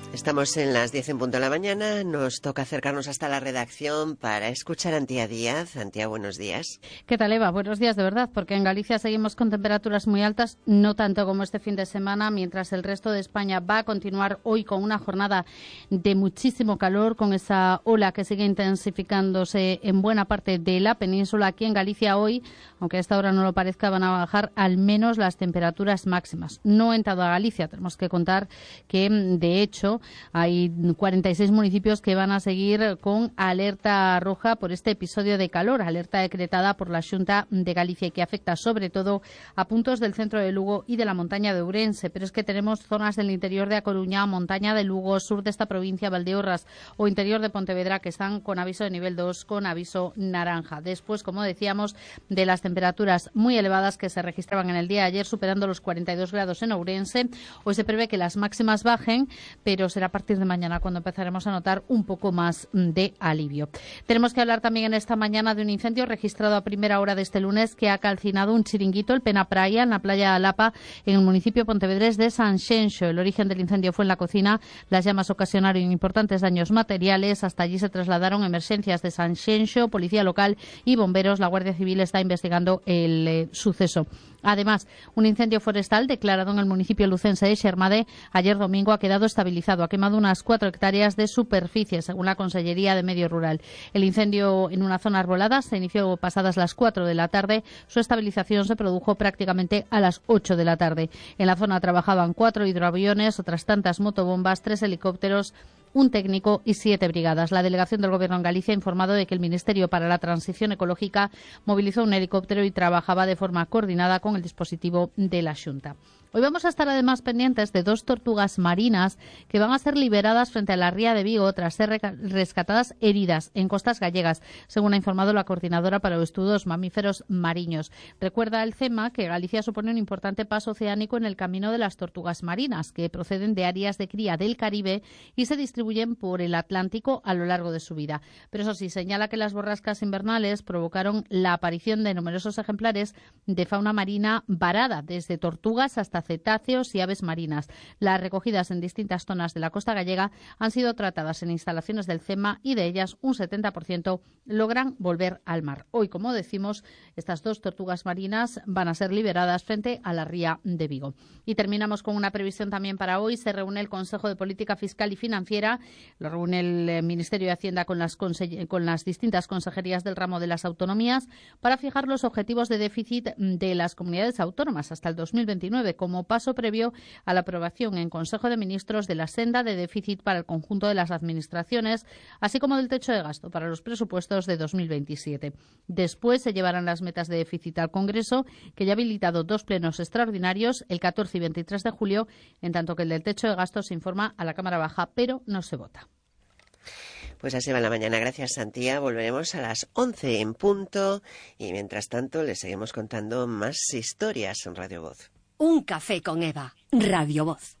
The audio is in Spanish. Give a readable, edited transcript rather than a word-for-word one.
Estamos en las 10 en punto de la mañana, nos toca acercarnos hasta la redacción para escuchar a Antía Díaz. Antía, buenos días. ¿Qué tal, Eva? Buenos días, de verdad, porque en Galicia seguimos con temperaturas muy altas, no tanto como este fin de semana, mientras el resto de España va a continuar hoy con una jornada de muchísimo calor, con esa ola que sigue intensificándose en buena parte de la península. Aquí en Galicia hoy, aunque a esta hora no lo parezca, van a bajar al menos las temperaturas máximas. No en toda Galicia, tenemos que contar que, de hecho, hay 46 municipios que van a seguir con alerta roja por este episodio de calor, alerta decretada por la Xunta de Galicia y que afecta sobre todo a puntos del centro de Lugo y de la montaña de Ourense. Pero es que tenemos zonas del interior de A Coruña, montaña de Lugo, sur de esta provincia, Valdeorras o interior de Pontevedra, que están con aviso de nivel 2, con aviso naranja. Después, como decíamos, de las temperaturas muy elevadas que se registraban en el día de ayer, superando los 42 grados en Ourense, hoy se prevé que las máximas bajen, pero será a partir de mañana cuando empezaremos a notar un poco más de alivio. Tenemos que hablar también en esta mañana de un incendio registrado a primera hora de este lunes que ha calcinado un chiringuito, el Pena Praia, en la playa de Alapa, en el municipio pontevedrés de Sanxenxo. El origen del incendio fue en la cocina. Las llamas ocasionaron importantes daños materiales. Hasta allí se trasladaron emergencias de Sanxenxo, policía local y bomberos. La Guardia Civil está investigando el suceso. Además, un incendio forestal declarado en el municipio lucense de Xermade ayer domingo ha quedado estabilizado. Ha quemado unas 4 hectáreas de superficie, según la Consellería de Medio Rural. El incendio en una zona arbolada se inició pasadas las 4 de la tarde. Su estabilización se produjo prácticamente a las 8 de la tarde. En la zona trabajaban 4 hidroaviones, otras tantas motobombas, 3 helicópteros, un técnico y 7 brigadas. La delegación del Gobierno en Galicia ha informado de que el Ministerio para la Transición Ecológica movilizó un helicóptero y trabajaba de forma coordinada con el dispositivo de la Xunta. Hoy vamos a estar además pendientes de 2 tortugas marinas que van a ser liberadas frente a la ría de Vigo tras ser rescatadas heridas en costas gallegas, según ha informado la Coordinadora para los Estudios Mamíferos Mariños. Recuerda el CEMA que Galicia supone un importante paso oceánico en el camino de las tortugas marinas, que proceden de áreas de cría del Caribe y se distribuyen por el Atlántico a lo largo de su vida. Pero eso sí, señala que las borrascas invernales provocaron la aparición de numerosos ejemplares de fauna marina varada, desde tortugas hasta cetáceos y aves marinas. Las recogidas en distintas zonas de la costa gallega han sido tratadas en instalaciones del CEMA y de ellas un 70% logran volver al mar. Hoy, como decimos, estas 2 tortugas marinas van a ser liberadas frente a la ría de Vigo. Y terminamos con una previsión también para hoy. Se reúne el Consejo de Política Fiscal y Financiera. Lo reúne el Ministerio de Hacienda con las distintas consejerías del ramo de las autonomías para fijar los objetivos de déficit de las comunidades autónomas hasta el 2029, como paso previo a la aprobación en Consejo de Ministros de la senda de déficit para el conjunto de las administraciones, así como del techo de gasto para los presupuestos de 2027. Después se llevarán las metas de déficit al Congreso, que ya ha habilitado 2 plenos extraordinarios, el 14 y 23 de julio, en tanto que el del techo de gasto se informa a la Cámara Baja, pero no se vota. Pues así va la mañana. Gracias, Antía. Volveremos a las 11 en punto y mientras tanto les seguimos contando más historias en Radio Voz. Un café con Eva, Radio Voz.